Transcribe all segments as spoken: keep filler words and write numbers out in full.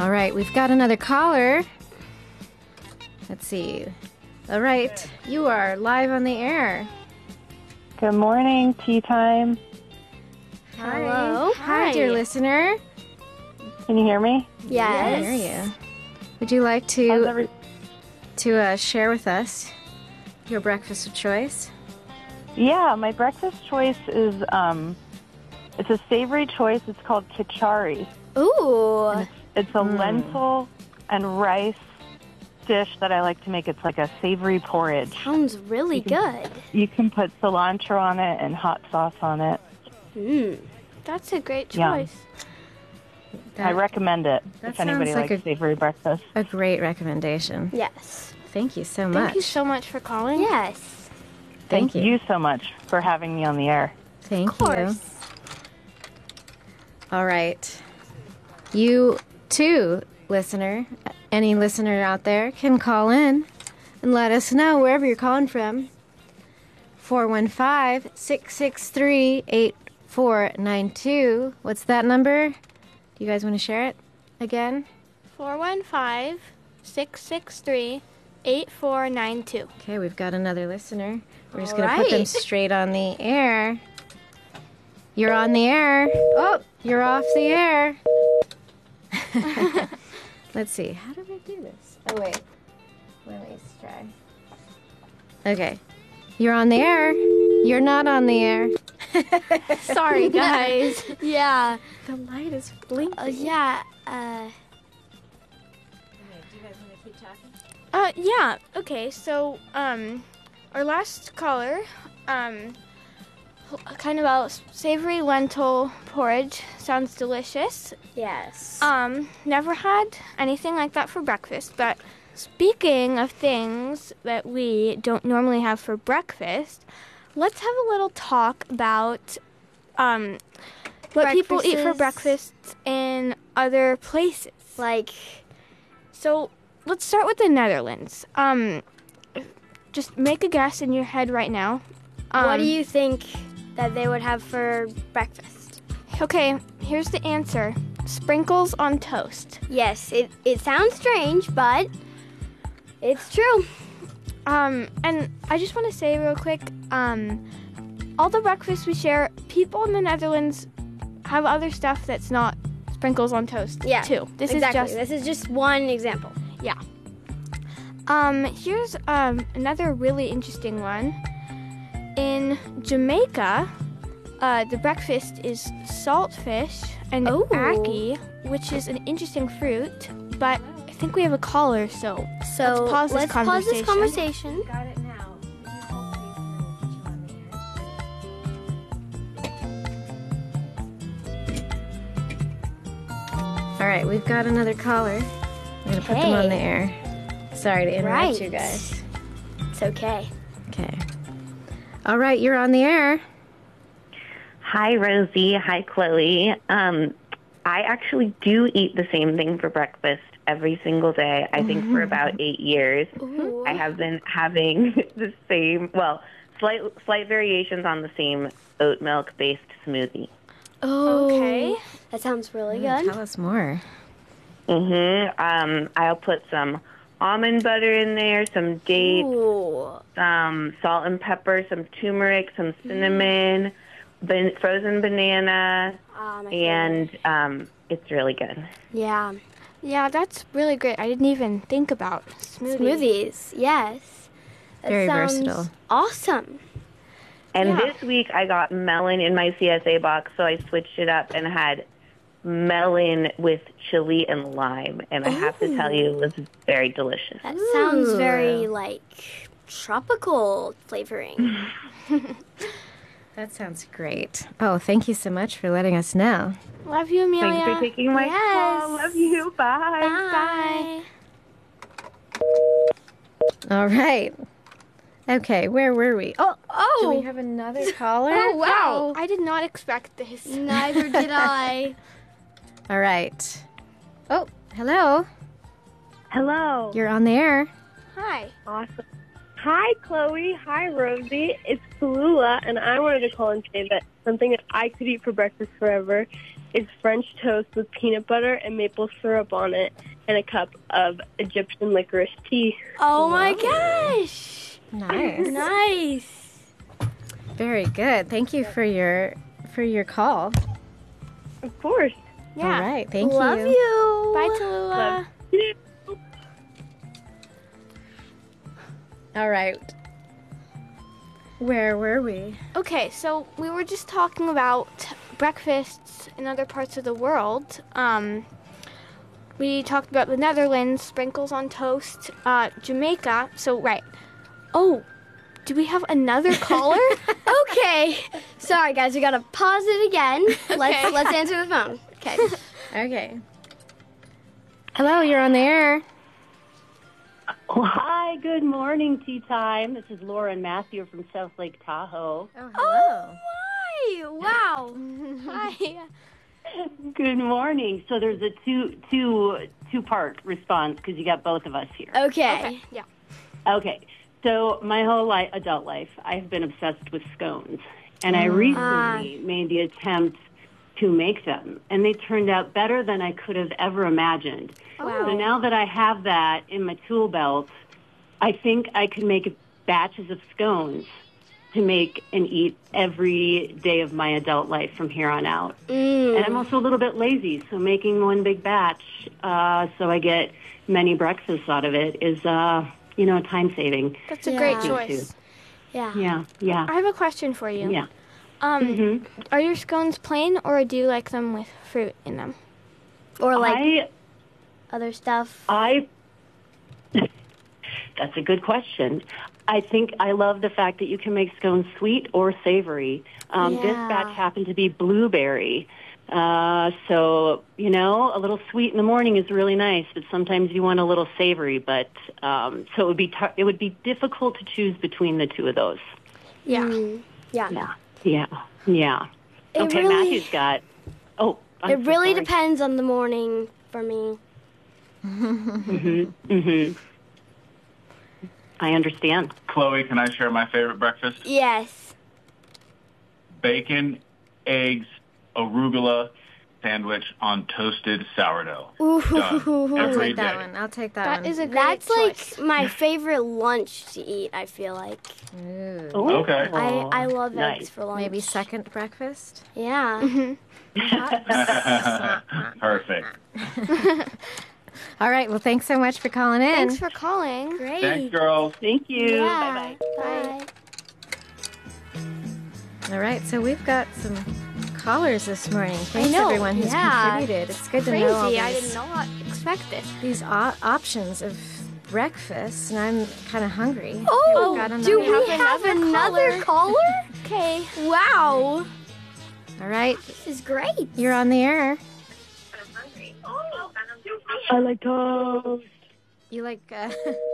All right, we've got another caller. Let's see. All right, you are live on the air. Good morning, tea time. Hi. Hello. Hi, Hi. dear listener. Can you hear me? Yeah, I Yes. hear you. Would you like How's to every- to uh, share with us your breakfast of choice? Yeah, my breakfast choice is um, it's a savory choice. It's called kichari. Ooh. It's a lentil and rice dish that I like to make. It's like a savory porridge. Sounds really good. You can put cilantro on it and hot sauce on it. Mmm. That's a great Yum. choice. I recommend it that if anybody sounds like likes a- savory breakfast. A great recommendation. Yes. Thank you so Thank much. you so much for calling. Yes. Thank you. you so much for having me on the air. Thank Of course. you. All right. You too, listener, any listener out there can call in and let us know wherever you're calling from. four one five, six six three, eight four nine two. What's that number? Do you guys want to share it again? four one five, six six three, eight four nine two. Okay, we've got another listener. We're just All going to put them right. straight on the air. You're on the air. Oh, you're off the air. Let's see. How do I do this? Oh, wait. Let me try. Okay. You're on the air. You're not on the air. Sorry, guys. Yeah. The light is blinking. Uh, yeah. Uh, Do you guys want to keep talking? Uh, yeah. Okay. So, um, our last caller, um, kind of about savory lentil porridge. Sounds delicious. yes. Um, never had anything like that for breakfast. But speaking of things that we don't normally have for breakfast, let's have a little talk about um, what people eat for Breakfasts. breakfast in other places. like, So let's start with the Netherlands. Um, just make a guess in your head right now. Um, what do you think that they would have for breakfast? Okay, here's the answer: sprinkles on toast. Yes, it, it sounds strange, but it's true. Um, and I just want to say real quick, um, all the breakfasts we share, people in the Netherlands have other stuff that's not sprinkles on toast. Yeah, too. This exactly. is just This is just one example. yeah. Um, here's um another really interesting one. In Jamaica, uh, the breakfast is saltfish and Ooh. ackee, which is an interesting fruit. But I think we have a caller, so So let's pause this let's pause this conversation. conversation. Got it now. Would you hold please and then we'll put you on the air? All right, we've got another caller. I'm going to put them on the Hey. air. Sorry to interrupt Right. you guys. It's okay. Okay. All right, you're on the air. Hi, Rosie. Hi, Chloe. Um, I actually do eat the same thing for breakfast every single day. I think for about eight years. Ooh. I have been having the same, well, slight slight variations on the same oat milk-based smoothie. Oh. Okay. That sounds really Mm, good. Tell us more. Mm-hmm. Um, I'll put some almond butter in there, some dates, Ooh. some salt and pepper, some turmeric, some cinnamon, ban- frozen banana, Ah, my and favorite. um, it's really good. Yeah. Yeah, that's really great. I didn't even think about smoothies. Smoothies. Yes. That Very sounds versatile. Awesome. And Yeah. this week I got melon in my C S A box, so I switched it up and had melon with chili and lime. And I have to tell you, it was very delicious. That sounds Ooh. very like tropical flavoring. That sounds great. Oh, thank you so much for letting us know. Love you, Amelia. Thanks for taking my Yes. call. Love you. Bye. Bye. All right. Okay, where were we? Oh, Oh. do we have another caller? Oh wow. I did not expect this. Neither did I. All right. Oh, hello. Hello. You're on the air. Hi. Awesome. Hi, Chloe. Hi, Rosie. It's Tallulah, and I wanted to call and say that something that I could eat for breakfast forever is French toast with peanut butter and maple syrup on it, and a cup of Egyptian licorice tea. Oh my gosh! Nice. Nice. Very good. Thank you for your for your call. Of course. Yeah. All right. Thank Love you. you. Bye, Tallulah. All right. Where were we? Okay, so we were just talking about breakfasts in other parts of the world. Um, we talked about the Netherlands, sprinkles on toast, uh, Jamaica. So, right. Oh, do we have another caller? Okay. Sorry, guys. We gotta pause it again. Let's let's answer the phone. Okay. Okay. Hello, you're on the air. Oh, hi, good morning, tea time. This is Laura and Matthew from South Lake Tahoe. Oh, hello. Hi. Wow. Hi. Good morning. So there's a two two two part response because you got both of us here. Okay. Okay, yeah. Okay. So my whole li- adult life, I've been obsessed with scones, and I recently made the attempt to make them, and they turned out better than I could have ever imagined. Wow. So now that I have that in my tool belt, I think I could make batches of scones to make and eat every day of my adult life from here on out. Mm. And I'm also a little bit lazy, so making one big batch uh, so I get many breakfasts out of it is, uh, you know, time saving. That's a Yeah. great Me choice. Yeah. Yeah, yeah, I have a question for you. yeah. Um, Mhm. Are your scones plain, or do you like them with fruit in them? Or like I, other stuff. I, that's a good question. I think I love the fact that you can make scones sweet or savory. Um, This Yeah. batch happened to be blueberry. Uh, so, you know, a little sweet in the morning is really nice, but sometimes you want a little savory. But um, so it would be tar- it would be difficult to choose between the two of those. Yeah. Mm. Yeah. Yeah, yeah, yeah. It okay, really- Matthew's got. Oh, I'm It so really sorry. depends on the morning for me. Mhm, mhm. I understand. Chloe, can I share my favorite breakfast? Yes. Bacon, eggs, arugula sandwich on toasted sourdough. Ooh. Done. I'll Every take that day. one. I'll take that, That one. is a great That's choice. like my favorite lunch to eat, I feel like. Ooh. Ooh. Okay. I, I love Nice. eggs for lunch. Maybe second breakfast. Yeah. Perfect. All right. Well, thanks so much for calling in. Thanks for calling. Great. Thanks, girls. Thank you. Yeah. Bye-bye. Bye. All right. So we've got some callers this morning. Thanks know, everyone who's yeah. contributed. It's good to know all Crazy. I these, did not expect this. these o- options of breakfast, and I'm kind of hungry. Oh, We've got do we another- have another caller? Okay. Wow. All right. This is great. You're on the air. I like toast. You like? Uh,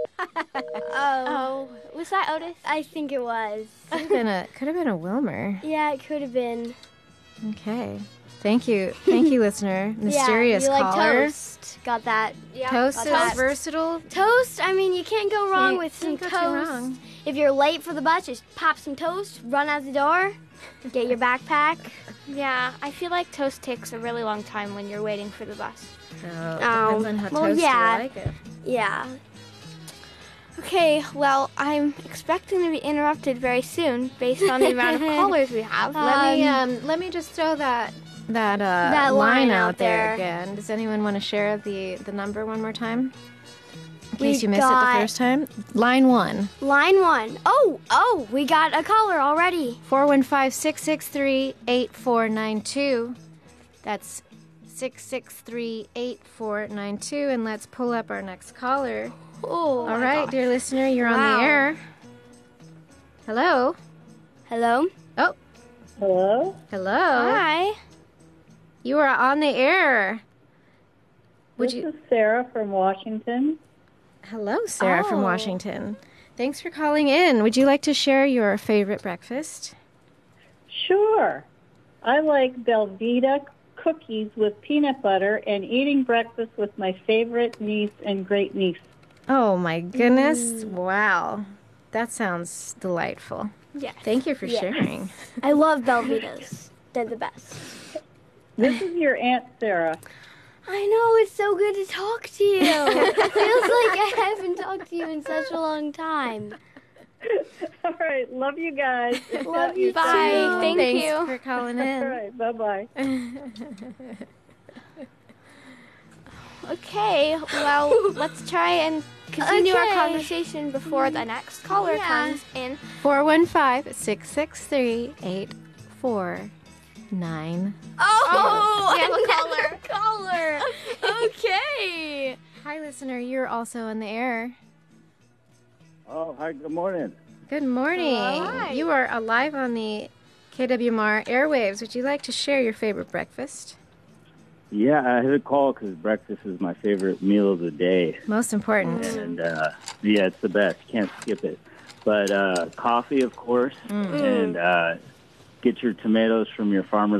Oh, Oh, was that Otis? I think it was. could have been a could have been a Wilmer. Yeah, it could have been. Okay. Thank you. Thank you, listener. Mysterious yeah, you caller. like toast. Got that. Yeah. Toast got is that. versatile. Toast, I mean, you can't go wrong Can't- with some can't go too toast. wrong. If you're late for the bus, just pop some toast, run out the door, get your backpack. Yeah, I feel like toast takes a really long time when you're waiting for the bus. So it Oh, depends on how well, toasty yeah. you like it. Yeah. Okay, well, I'm expecting to be interrupted very soon based on the amount of callers we have. Let me Um, um let me just throw that that uh That line line out out there there. again. Does anyone want to share the the number one more time? In We case you missed it got- the first time. Line one. Line one. Oh, oh, we got a caller already. four one five, six six three, eight four nine two. That's six six three, eight four nine two. And let's pull up our next caller. Oh, All right, dear listener, you're on Wow. the air. Hello? hello. Oh, Hello? hello. Hi. You are on the air. Would This you is Sarah from Washington. Hello, Sarah from Oh. Washington. Thanks for calling in. Would you like to share your favorite breakfast? Sure. I like Belvita cookies with peanut butter and eating breakfast with my favorite niece and great niece. Oh my goodness. Wow. That sounds delightful. Yes. Thank you for Yes. sharing. I love Belvitas. They're the best. This is your Aunt Sarah. I know, it's so good to talk to you. It feels like I haven't talked to you in such a long time. All right, love you guys. Love you, Bye. too. Thank Thanks you. for calling All in. right, bye-bye. Okay, well, let's try and continue our Okay. conversation before the next caller Yeah. comes in. four one five, six six three, eight four nine. Oh, we have a Another caller. Okay. Hi, listener. You're also on the air. Oh, hi, good morning. Good morning. Hi. You are alive on the K W M R airwaves. Would you like to share your favorite breakfast? Yeah, I had a call because breakfast is my favorite meal of the day. Most important. And, uh, yeah, it's the best. Can't skip it. But uh, coffee, of course, and uh, get your tomatoes from your farmer's